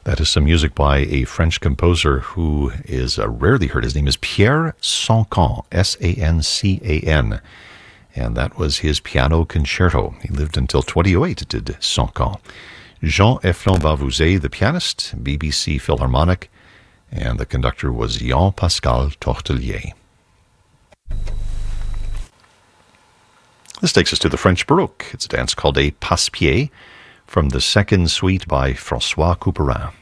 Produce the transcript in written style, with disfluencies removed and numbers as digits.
That is some music by a French composer who is rarely heard. His name is Pierre Sancan, Sancan. And that was his piano concerto. He lived until 2008, did Sancan. Jean Eflon Bavouzet, the pianist, BBC Philharmonic, and the conductor was Jean-Pascal Tortelier. This takes us to the French Baroque. It's a dance called a passe-pied from the second suite by François Couperin.